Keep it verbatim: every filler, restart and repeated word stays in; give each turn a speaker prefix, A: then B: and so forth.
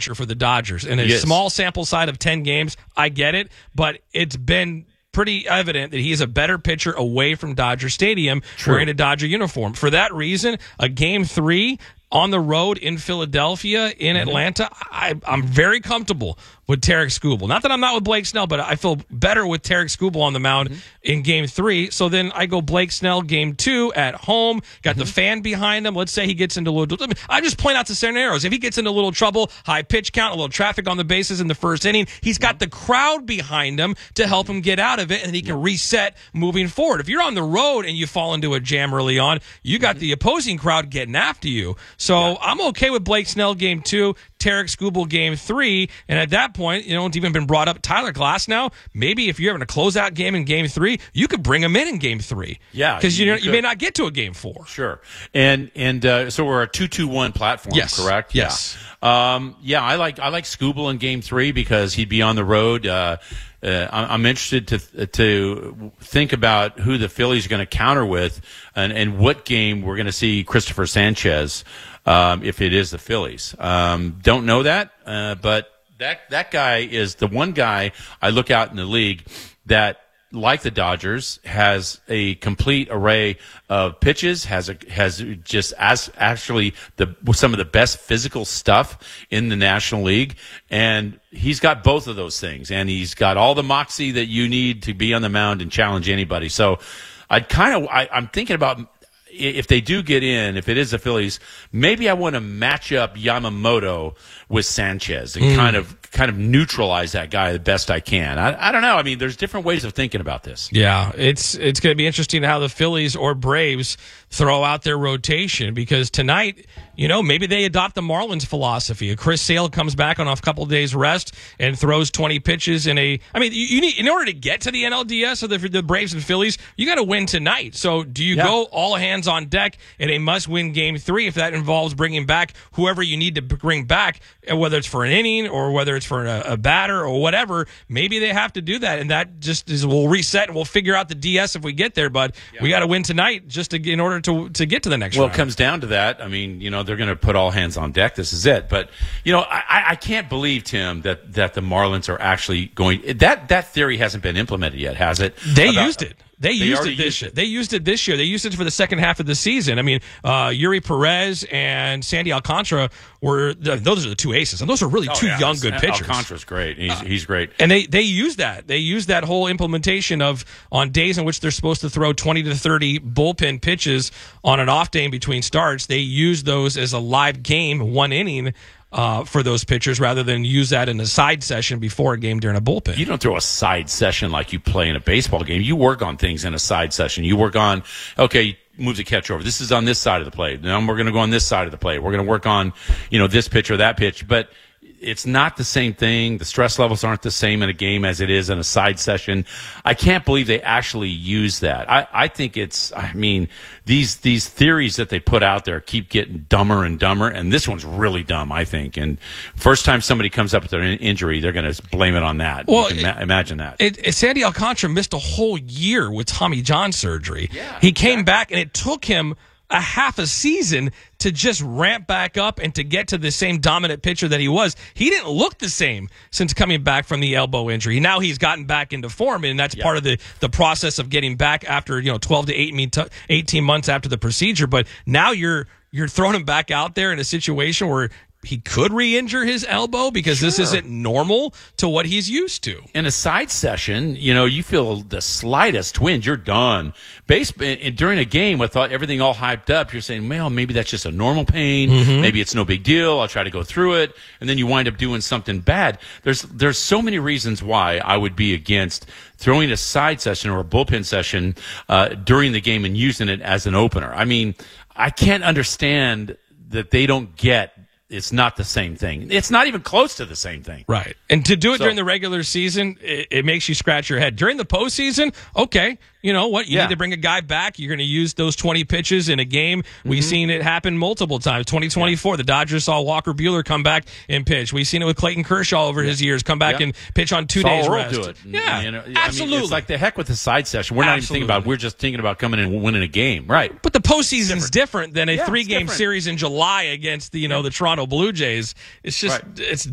A: pitcher for the Dodgers. In a
B: Yes.
A: small sample size of ten games, I get it, but it's been pretty evident that he is a better pitcher away from Dodger Stadium
B: True.
A: wearing a Dodger uniform. For that reason, a game three on the road in Philadelphia, in
B: Mm-hmm.
A: Atlanta, I, I'm very comfortable with Tarek Skubal. Not that I'm not with Blake Snell, but I feel better with Tarek Skubal on the mound
B: Mm-hmm.
A: in game three. So then I go Blake Snell game two at home, got
B: Mm-hmm.
A: the fan behind him. Let's say he gets into a little, I just point out the scenarios. If he gets into a little trouble, high pitch count, a little traffic on the bases in the first inning, he's got the crowd behind him to help him get out of it, and he can reset moving forward. If you're on the road and you fall into a jam early on, you got the opposing crowd getting after you. So I'm okay with Blake Snell game two, Tarek Skubal game three, and at that point, you know, it's even been brought up Tyler Glass now. Maybe if you're having a closeout game in game three, you could bring him in in game three.
B: Yeah,
A: because you
B: you
A: know you
B: could.
A: may not get to a game four.
B: Sure. And and uh, so we're a two two one platform,
A: Yes.
B: correct?
A: Yes.
B: Yeah. Um, yeah, I like I like Skubal in game three because he'd be on the road. Uh, uh, I'm I'm interested to to think about who the Phillies are going to counter with, and, and what game we're going to see Christopher Sanchez um, if it is the Phillies. Um, don't know that, uh, but that that guy is the one guy I look out in the league that, like the Dodgers, has a complete array of pitches, has a, has just as actually the some of the best physical stuff in the National League, and he's got both of those things, and he's got all the moxie that you need to be on the mound and challenge anybody. So, I'd kind of I, I'm thinking about, if they do get in, if it is the Phillies, maybe I want to match up Yamamoto with Sanchez and
A: Mm.
B: kind of kind of neutralize that guy the best I can. I, I don't know. I mean, there's different ways of thinking about this.
A: Yeah, it's it's going to be interesting how the Phillies or Braves throw out their rotation, because tonight, you know, maybe they adopt the Marlins philosophy. Chris Sale comes back on a couple days rest and throws twenty pitches in a. I mean, you, you need in order to get to the N L D S or the, the Braves and Phillies, you got to win tonight. So do you
B: Yeah.
A: go all hands on deck in a must-win game three if that involves bringing back whoever you need to bring back, whether it's for an inning or whether it's for a, a batter or whatever? Maybe they have to do that, and that just is we'll reset and we'll figure out the D S if we get there. But we got to win tonight just to in order to to get to the next
B: Well,
A: round.
B: it comes down to that. I mean, you know, they're going to put all hands on deck. This is it. But, you know, I, I can't believe, Tim, that, that the Marlins are actually going – that that theory hasn't been implemented yet, has it?
A: They
B: About-
A: used it. They,
B: They
A: used
B: already
A: it this
B: used
A: year.
B: it.
A: They used it this year. They used it for the second half of the season. I mean, uh, Yuri Perez and Sandy Alcantara were those are the two aces, and those are really
B: Oh,
A: two
B: yeah.
A: young, good pitchers.
B: Alcantara's great. He's, he's great.
A: And they, they use that. They use that whole implementation of on days in which they're supposed to throw twenty to thirty bullpen pitches on an off day in between starts. They use those as a live game, one inning, uh, for those pitchers rather than use that in a side session before a game during a bullpen.
B: You don't throw a side session like you play in a baseball game. You work on things in a side session. You work on, okay, move the catch over. This is on this side of the plate. Now we're going to go on this side of the plate. We're going to work on, you know, this pitch or that pitch. But it's not the same thing. The stress levels aren't the same in a game as it is in a side session. I can't believe they actually use that. I, I think it's, I mean, these these theories that they put out there keep getting dumber and dumber, and this one's really dumb, I think. And first time somebody comes up with an injury, they're going to blame it on that.
A: Well,
B: You can ma- imagine that.
A: It, it, Sandy Alcantara missed a whole year with Tommy John surgery.
B: Yeah,
A: he came back, and it took him a half a season to just ramp back up and to get to the same dominant pitcher that he was. He didn't look the same since coming back from the elbow injury. Now he's gotten back into form, and that's
B: Yeah.
A: part of the, the process of getting back after, you know, twelve to eighteen months after the procedure. But now you're you're throwing him back out there in a situation where he could re-injure his elbow because this
B: Sure.
A: isn't normal to what he's used to.
B: In a side session, you know, you feel the slightest twinge, you're done. Base during a game with everything all hyped up, you're saying, well, maybe that's just a normal pain.
A: Mm-hmm.
B: Maybe it's no big deal. I'll try to go through it, and then you wind up doing something bad. There's there's so many reasons why I would be against throwing a side session or a bullpen session uh, during the game and using it as an opener. I mean, I can't understand that they don't get. It's not the same thing. It's not even close to the same thing.
A: Right. And to do it
B: So-
A: during the regular season, it, it makes you scratch your head. During the postseason, okay, you know what? You
B: Yeah.
A: need to bring a guy back. You're going to use those twenty pitches in a game. We've seen it happen multiple times. twenty twenty-four, the Dodgers saw Walker Buehler come back and pitch. We've seen it with Clayton Kershaw over his years, come back
B: Yeah.
A: and pitch on two
B: Saw
A: days
B: Earl
A: rest.
B: do it.
A: Yeah,
B: You know, I
A: absolutely.
B: mean, it's like the heck with the side session. We're not even thinking about it.
A: Absolutely.
B: We're just thinking about coming in and winning a game. Right.
A: But the postseason's different than a
B: Yeah, it's
A: three-game
B: different.
A: series in July against the, you know, the Toronto Blue Jays. It's just,
B: Right.
A: it's